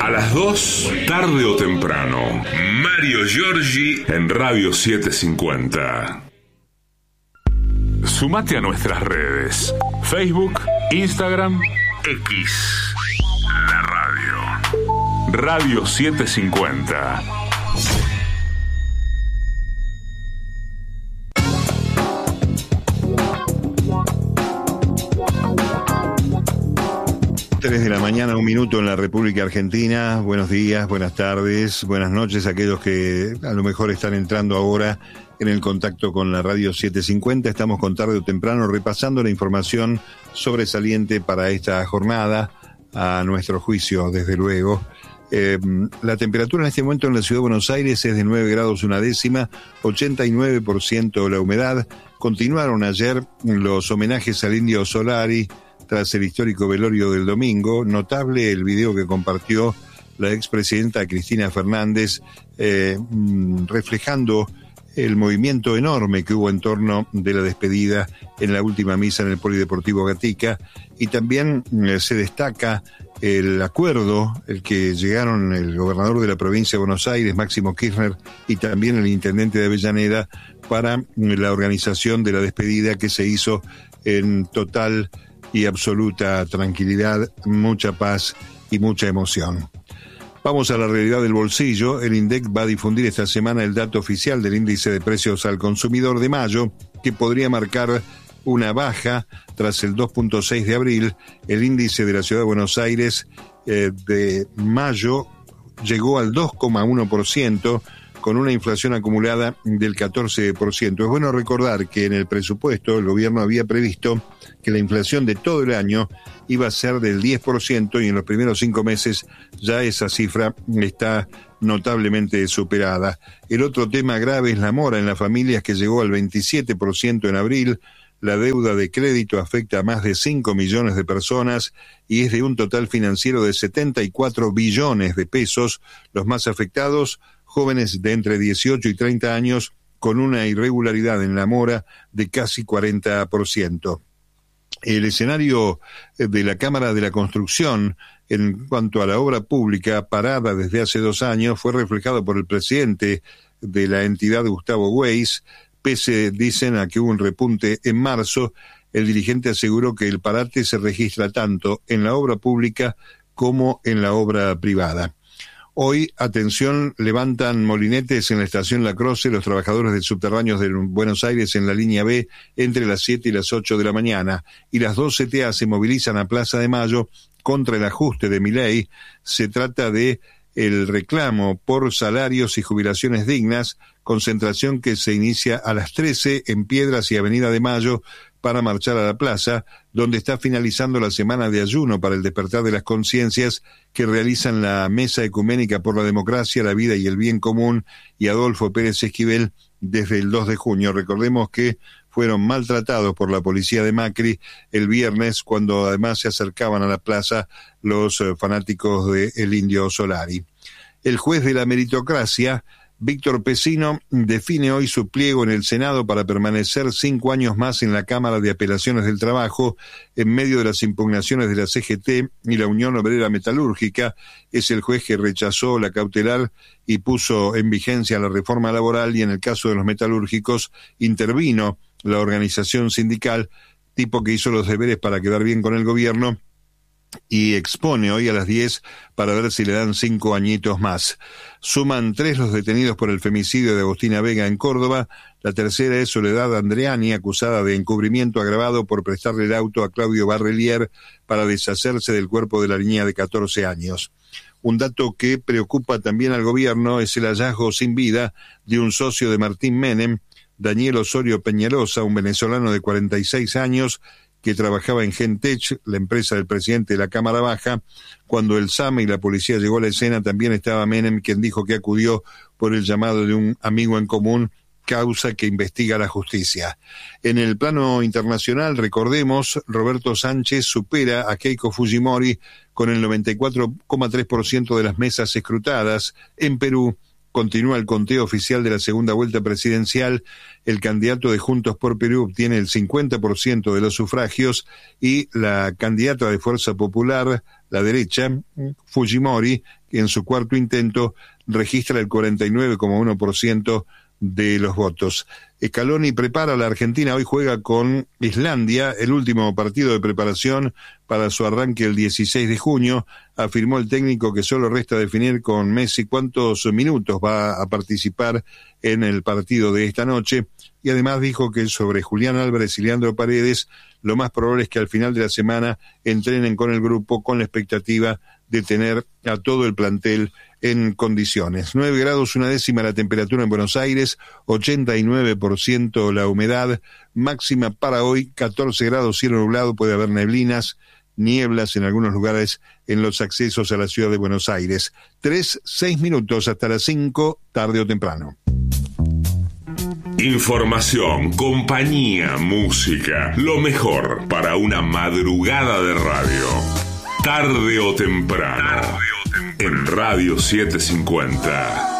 A las 2, tarde o temprano, Mario Giorgi en Radio 750. Sumate a nuestras redes: Facebook, Instagram, X. La radio. Radio 750. Tres de la mañana, 1 minuto en la República Argentina. Buenos días, buenas tardes, buenas noches a aquellos que a lo mejor están entrando ahora en el contacto con la Radio 750. Estamos con Tarde o Temprano repasando la información sobresaliente para esta jornada, a nuestro juicio, desde luego. La temperatura en este momento en la Ciudad de Buenos Aires es de 9 grados una décima, 89% la humedad. Continuaron ayer los homenajes al Indio Solari tras el histórico velorio del domingo. Notable el video que compartió la expresidenta Cristina Fernández, reflejando el movimiento enorme que hubo en torno de la despedida en la última misa en el Polideportivo Gatica, y también se destaca el acuerdo el que llegaron el gobernador de la provincia de Buenos Aires, Máximo Kirchner, y también el intendente de Avellaneda para la organización de la despedida, que se hizo en total y absoluta tranquilidad, mucha paz y mucha emoción. Vamos a la realidad del bolsillo. El INDEC va a difundir esta semana el dato oficial del índice de precios al consumidor de mayo, que podría marcar una baja tras el 2.6 de abril. El índice de la Ciudad de Buenos Aires de mayo llegó al 2,1%, con una inflación acumulada del 14%. Es bueno recordar que en el presupuesto el gobierno había previsto que la inflación de todo el año iba a ser del 10%, y en los primeros 5 meses ya esa cifra está notablemente superada. El otro tema grave es la mora en las familias, que llegó al 27% en abril. La deuda de crédito afecta a más de 5 millones de personas y es de un total financiero de 74 billones de pesos. Los más afectados, jóvenes de entre 18 y 30 años, con una irregularidad en la mora de casi 40%. El escenario de la Cámara de la Construcción en cuanto a la obra pública parada desde hace 2 años fue reflejado por el presidente de la entidad, Gustavo Weiss. Pese, dicen, a que hubo un repunte en marzo, el dirigente aseguró que el parate se registra tanto en la obra pública como en la obra privada. Hoy, atención, levantan molinetes en la estación La Croce los trabajadores de subterráneos de Buenos Aires en la línea B entre las 7 y las 8 de la mañana, y las 2 CTA se movilizan a Plaza de Mayo contra el ajuste de Milei. Se trata de el reclamo por salarios y jubilaciones dignas, concentración que se inicia a las 13 en Piedras y Avenida de Mayo para marchar a la plaza, donde está finalizando la semana de ayuno para el despertar de las conciencias que realizan la Mesa Ecuménica por la Democracia, la Vida y el Bien Común y Adolfo Pérez Esquivel desde el 2 de junio. Recordemos que fueron maltratados por la policía de Macri el viernes, cuando además se acercaban a la plaza los fanáticos de el Indio Solari. El juez de la meritocracia, Víctor Pesino, define hoy su pliego en el Senado para permanecer 5 años más en la Cámara de Apelaciones del Trabajo en medio de las impugnaciones de la CGT y la Unión Obrera Metalúrgica. Es el juez que rechazó la cautelar y puso en vigencia la reforma laboral, y en el caso de los metalúrgicos intervino la organización sindical, tipo que hizo los deberes para quedar bien con el gobierno, y expone hoy a las 10 para ver si le dan 5 añitos más. Suman 3 los detenidos por el femicidio de Agustina Vega en Córdoba. La tercera es Soledad Andreani, acusada de encubrimiento agravado por prestarle el auto a Claudio Barrelier para deshacerse del cuerpo de la niña de 14 años. Un dato que preocupa también al gobierno es el hallazgo sin vida de un socio de Martín Menem, Daniel Osorio Peñalosa, un venezolano de 46 años, que trabajaba en Gentech, la empresa del presidente de la Cámara Baja. Cuando el SAME y la policía llegó a la escena, también estaba Menem, quien dijo que acudió por el llamado de un amigo en común, causa que investiga la justicia. En el plano internacional, recordemos, Roberto Sánchez supera a Keiko Fujimori con el 94,3% de las mesas escrutadas. En Perú continúa el conteo oficial de la segunda vuelta presidencial. El candidato de Juntos por Perú obtiene el 50% de los sufragios y la candidata de Fuerza Popular, la derecha, Fujimori, en su cuarto intento, registra el 49,1% de los votos. Scaloni prepara a la Argentina, hoy juega con Islandia, el último partido de preparación para su arranque el 16 de junio. Afirmó el técnico que solo resta definir con Messi cuántos minutos va a participar en el partido de esta noche, y además dijo que sobre Julián Álvarez y Leandro Paredes, lo más probable es que al final de la semana entrenen con el grupo con la expectativa de tener a todo el plantel en condiciones. 9 grados 1/10 la temperatura en Buenos Aires, 89% la humedad, máxima para hoy 14 grados, cielo nublado, puede haber neblinas, nieblas en algunos lugares en los accesos a la ciudad de Buenos Aires. 6 minutos hasta las 5, tarde o temprano. Información, compañía, música, lo mejor para una madrugada de radio. Tarde o temprano, en Radio 750.